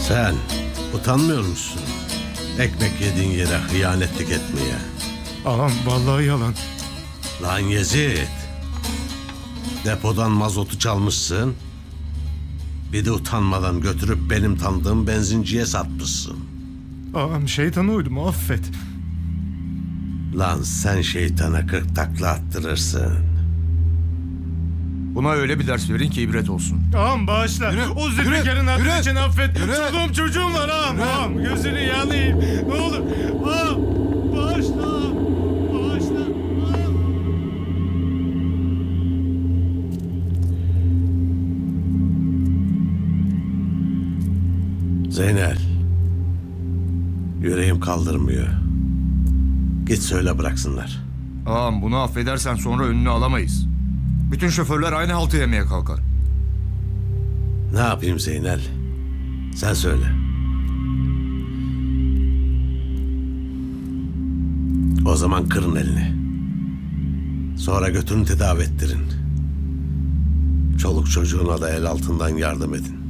Sen utanmıyor musun? Ekmek yediğin yere hıyanetlik etmeye. Ağam vallahi yalan. Lan Yezid. Depodan mazotu çalmışsın. Bir de utanmadan götürüp benim tanıdığım benzinciye satmışsın. Ağam şeytana uydum, affet. Lan sen şeytana 40 takla attırırsın. Buna öyle bir ders verin ki ibret olsun. Ağam bağışla. Yürü, O Zülfikar'ın hakkı yürü, için affet. yürü. Çoluğum çocuğum var ağam. Yürü. Ağam gözünü yanayım. Ne olur. Ağam bağışla ağam. Bağışla ağam. Zeynel. Yüreğim kaldırmıyor. Git söyle bıraksınlar. Ağam bunu affedersen sonra önünü alamayız. Bütün şoförler aynı haltı yemeye kalkar. Ne yapayım Zeynel? Sen söyle. O zaman kırın elini. Sonra götürün tedavi ettirin. Çoluk çocuğuna da el altından yardım edin.